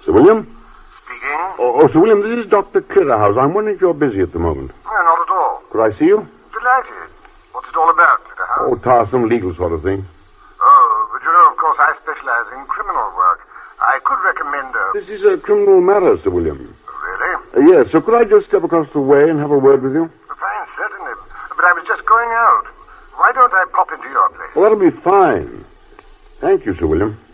Sir William? Speaking. Oh, Sir William, this is Dr. Clearhouse. I'm wondering if you're busy at the moment. No, not at all. Could I see you? Delighted. What's it all about, Clearhouse? Oh, some legal sort of thing. Oh, but you know, of course, I specialize in criminal work. I could recommend a... This is a criminal matter, Sir William. Really? Yes, so could I just step across the way and have a word with you? Fine, certainly. But I was just going out. Why don't I pop into your place? Well, that'll be fine. Thank you, Sir William.